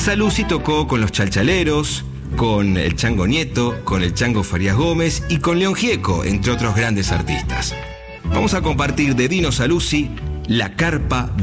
Saluzzi tocó con los Chalchaleros, con el Chango Nieto, con el Chango Farías Gómez y con León Gieco, entre otros grandes artistas. Vamos a compartir de Dino Saluzzi La Carpa